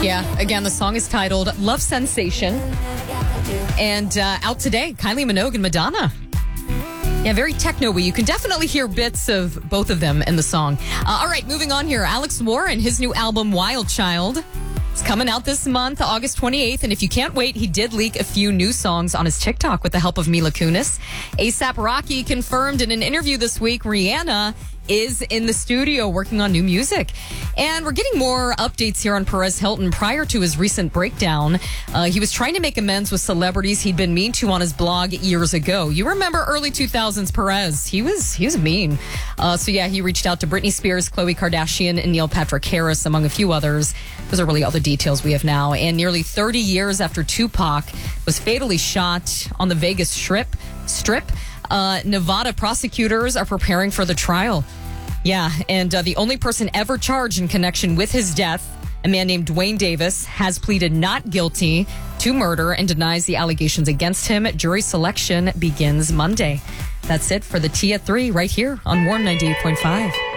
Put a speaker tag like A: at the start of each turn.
A: Yeah, again, the song is titled Love Sensation. And out today, Kylie Minogue and Madonna. Yeah, very techno-y. You can definitely hear bits of both of them in the song. All right, moving on here. Alex Warren, his new album, Wild Child, is coming out this month, August 28th. And if you can't wait, he did leak a few new songs on his TikTok with the help of Mila Kunis. A$AP Rocky confirmed in an interview this week Rihanna is in the studio working on new music. And we're getting more updates here on Perez Hilton. Prior to his recent breakdown, he was trying to make amends with celebrities he'd been mean to on his blog years ago. You remember early 2000s Perez. He was mean. So yeah, he reached out to Britney Spears, Khloe Kardashian, and Neil Patrick Harris, among a few others. Those are really all the details we have now. And nearly 30 years after Tupac was fatally shot on the Vegas Strip, Nevada prosecutors are preparing for the trial. Yeah, and the only person ever charged in connection with his death, a man named Dwayne Davis, has pleaded not guilty to murder and denies the allegations against him. Jury selection begins Monday. That's it for the Tea at 3 right here on Warm 98.5.